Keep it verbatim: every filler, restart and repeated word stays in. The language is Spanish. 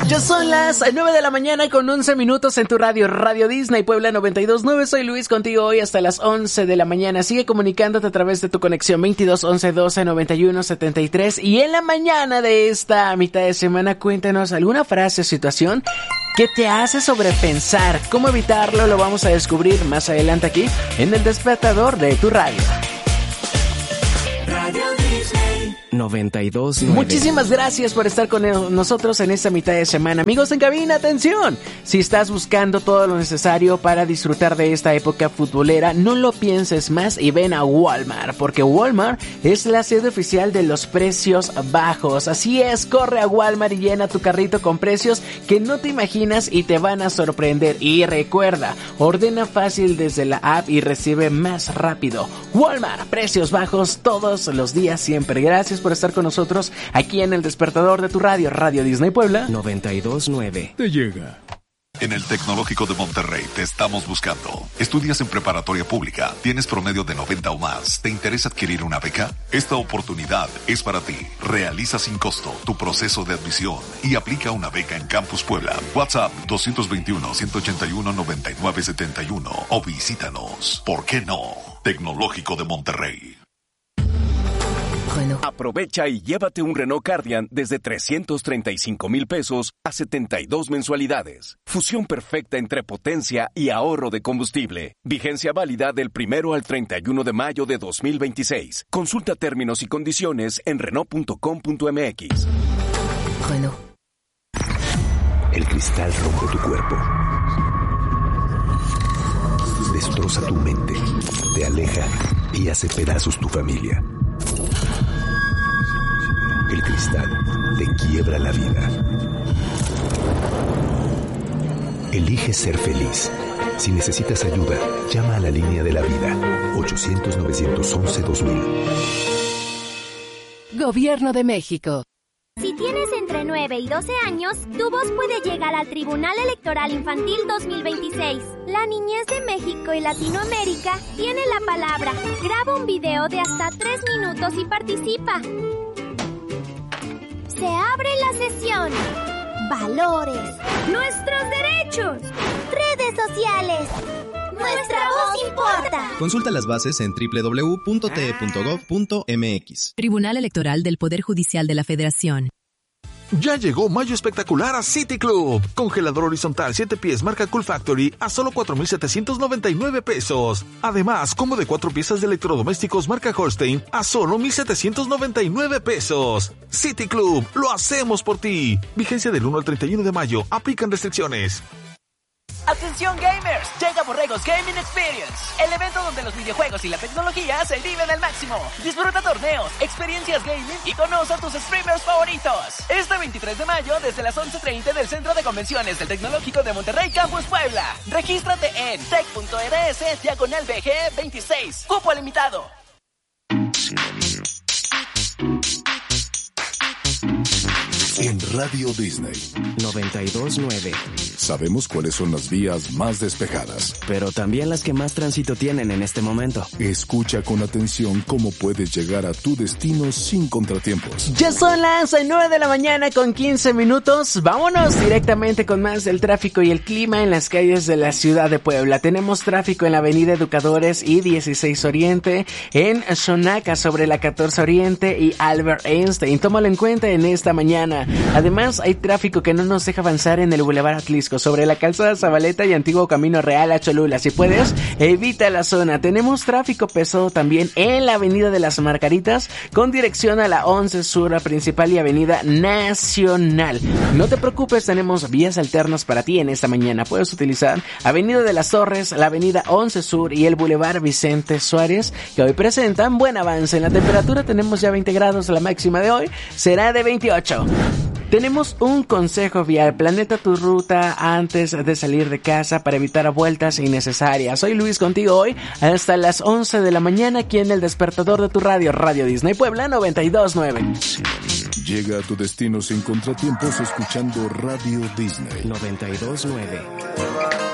Ya son las nueve de la mañana con once minutos en tu radio, Radio Disney Puebla noventa y dos punto nueve. Soy Luis contigo hoy hasta las once de la mañana. Sigue comunicándote a través de tu conexión veintidós once doce noventa y uno setenta y tres. Y en la mañana de esta mitad de semana, cuéntanos alguna frase o situación que te hace sobrepensar. ¿Cómo evitarlo? Lo vamos a descubrir más adelante aquí en el despertador de tu radio. Radio Disney noventa y dos punto nueve. Muchísimas gracias por estar con nosotros en esta mitad de semana. Amigos en cabina, atención. Si estás buscando todo lo necesario para disfrutar de esta época futbolera, no lo pienses más y ven a Walmart, porque Walmart es la sede oficial de los precios bajos. Así es, corre a Walmart y llena tu carrito con precios que no te imaginas y te van a sorprender. Y recuerda, ordena fácil desde la app y recibe más rápido. Walmart, precios bajos todos los días, siempre. Gracias por estar con nosotros aquí en el despertador de tu radio, Radio Disney Puebla noventa y dos punto nueve. Te llega. En el Tecnológico de Monterrey te estamos buscando. ¿Estudias en preparatoria pública? ¿Tienes promedio de noventa o más? ¿Te interesa adquirir una beca? Esta oportunidad es para ti. Realiza sin costo tu proceso de admisión y aplica una beca en Campus Puebla. WhatsApp dos dos uno, uno ocho uno, nueve nueve siete uno o visítanos. ¿Por qué no? Tecnológico de Monterrey. Aprovecha y llévate un Renault Cardian desde trescientos treinta y cinco mil pesos a setenta y dos mensualidades. Fusión perfecta entre potencia y ahorro de combustible. Vigencia válida del primero al treinta y uno de mayo de dos mil veintiséis. Consulta términos y condiciones en renault punto com punto m x. Renault. El cristal rompe tu cuerpo. Destroza tu mente. Te aleja y hace pedazos tu familia. El cristal te quiebra la vida. Elige ser feliz. Si necesitas ayuda, llama a la línea de la vida. ochocientos, novecientos once, dos mil. Gobierno de México. Si tienes entre nueve y doce años, tu voz puede llegar al Tribunal Electoral Infantil dos mil veintiséis. La niñez de México y Latinoamérica tiene la palabra. Graba un video de hasta tres minutos y participa. Se abre la sesión. Valores. Nuestros derechos. Redes sociales. Nuestra voz importa. Consulta las bases en doble u doble u doble u punto t e punto gov punto m x. Tribunal Electoral del Poder Judicial de la Federación. Ya llegó Mayo Espectacular a City Club. Congelador horizontal siete pies marca Cool Factory a solo cuatro mil setecientos noventa y nueve pesos. Además, combo de cuatro piezas de electrodomésticos marca Holstein a solo mil setecientos noventa y nueve pesos. City Club, lo hacemos por ti. Vigencia del uno al treinta y uno de mayo. Aplican restricciones. ¡Atención gamers! Llega Borregos Gaming Experience, el evento donde los videojuegos y la tecnología se viven al máximo. Disfruta torneos, experiencias gaming y conoce a tus streamers favoritos. Este veintitrés de mayo desde las once treinta del Centro de Convenciones del Tecnológico de Monterrey Campus Puebla. Regístrate en tec punto r s diagonal b g veintiséis. Cupo limitado. En Radio Disney noventa y dos punto nueve. Sabemos cuáles son las vías más despejadas, pero también las que más tránsito tienen en este momento. Escucha con atención cómo puedes llegar a tu destino sin contratiempos. Ya son las nueve de la mañana con quince minutos. Vámonos directamente con más del tráfico y el clima en las calles de la ciudad de Puebla. Tenemos tráfico en la avenida Educadores y dieciséis Oriente, en Xonaca sobre la catorce Oriente y Albert Einstein. Tómalo en cuenta en esta mañana. Además, hay tráfico que no nos deja avanzar en el Boulevard Atlisco sobre la calzada Zabaleta y antiguo Camino Real a Cholula. Si puedes, evita la zona. Tenemos tráfico pesado también en la avenida de las Margaritas con dirección a la once Sur principal y avenida Nacional. No te preocupes, tenemos vías alternas para ti en esta mañana. Puedes utilizar avenida de las Torres, la avenida once Sur y el Boulevard Vicente Suárez, que hoy presentan buen avance. En la temperatura tenemos ya veinte grados, la máxima de hoy será de veintiocho. Tenemos un consejo vial. Planeta tu ruta antes de salir de casa para evitar vueltas innecesarias. Soy Luis contigo hoy hasta las once de la mañana aquí en el despertador de tu radio, Radio Disney Puebla noventa y dos punto nueve. Llega a tu destino sin contratiempos escuchando Radio Disney noventa y dos punto nueve.